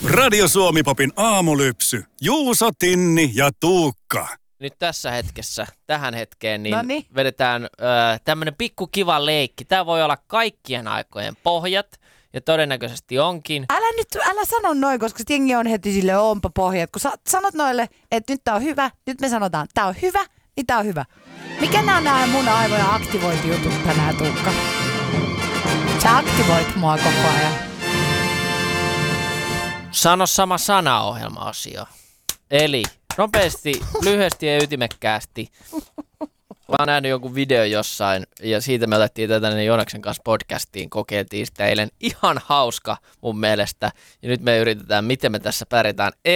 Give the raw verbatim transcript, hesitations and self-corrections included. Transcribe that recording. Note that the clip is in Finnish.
Radio Suomi-popin aamulypsy. Juuso, Tinni ja Tuukka. Nyt tässä hetkessä, tähän hetkeen, niin Noniin. vedetään ö, tämmönen pikku kiva leikki. Tää voi olla kaikkien aikojen pohjat, ja todennäköisesti onkin. Älä nyt, älä sano noin, koska jengi on heti sille onpa pohjat. Kun sä sanot noille, että nyt tää on hyvä, nyt me sanotaan, tää on hyvä, niin tää on hyvä. Mikä nää on nää mun aivoja aktivointijutut tänään, Tuukka? Sä aktivoit mua koko ajan. Sano sama sanaohjelma-osio. Eli nopeasti, lyhyesti ja ytimekkäästi. Mä oon nähnyt jonkun video jossain, ja siitä me otettiin tätä Joonaksen kanssa podcastiin, kokeiltiin sitä eilen. Ihan hauska mun mielestä, ja nyt me yritetään, miten me tässä pärjätään.